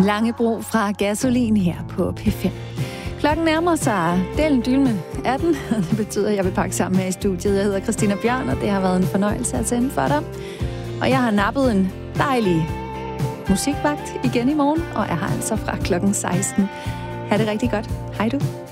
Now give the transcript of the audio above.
Langebro fra Gasolin her på P5. Klokken nærmer sig delen dylme 18. Det betyder, at jeg vil pakke sammen her i studiet. Jeg hedder Christina Bjørn, og det har været en fornøjelse at sende for dig. Og jeg har nappet en dejlig musikvagt igen i morgen, og jeg har altså fra klokken 16. Ha' det rigtig godt. Hej du.